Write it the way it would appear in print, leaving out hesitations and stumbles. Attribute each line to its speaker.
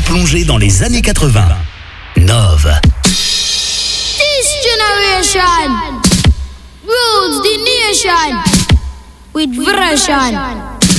Speaker 1: replongée dans les années 80. Nove.
Speaker 2: This generation rules the nation with version.